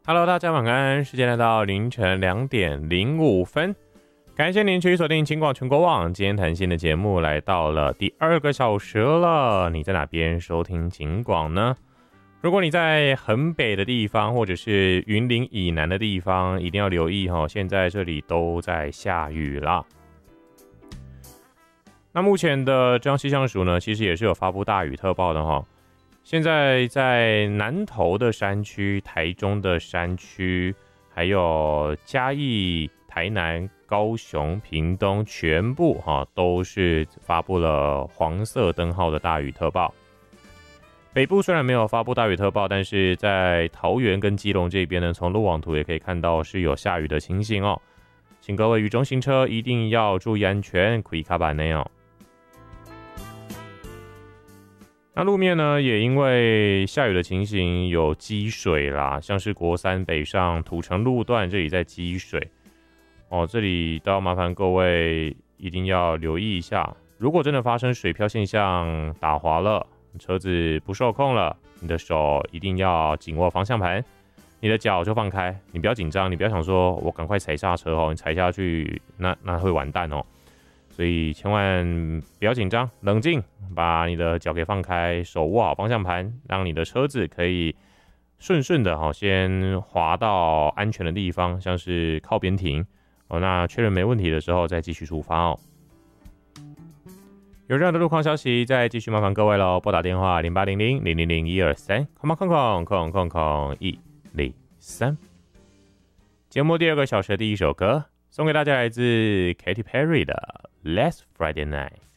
Hello， 大家晚安，时间来到凌晨2:05，感谢您持续锁定警广全国网。今天谈心的节目来到了第2个小时了，你在哪边收听警广呢？如果你在很北的地方，或者是云林以南的地方，一定要留意现在这里都在下雨啦。那目前的中央气象署呢，其实也是有发布大雨特报的现在在南投的山区、台中的山区，还有嘉义、台南、高雄、屏东，全部都是发布了黄色灯号的大雨特报。北部虽然没有发布大雨特报，但是在桃园跟基隆这边呢，从路网图也可以看到是有下雨的情形请各位雨中行车一定要注意安全，开卡板内那路面呢，也因为下雨的情形有积水啦，像是国三北上土城路段这里在积水这里都要麻烦各位一定要留意一下，如果真的发生水漂现象，打滑了，车子不受控了，你的手一定要紧握方向盘，你的脚就放开，你不要紧张，你不要想说我赶快踩刹车你踩下去那会完蛋所以千万不要紧张，冷静，把你的脚给放开，手握好方向盘，让你的车子可以顺顺的先滑到安全的地方，像是靠边停那确认没问题的时候再继续出发有任何的路况消息，再继续麻烦各位咯，拨打电话0800-000-123，节目第2个小时的第一首歌送给大家，来自 Katy Perry 的 Last Friday Night。